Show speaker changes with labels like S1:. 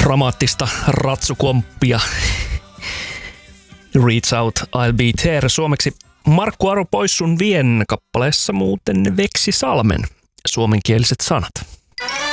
S1: dramaattista ratsukomppia. Reach Out, I'll Be There. Suomeksi Markku Aro pois sun vien kappaleessa muuten veksi Salmen suomenkieliset sanat.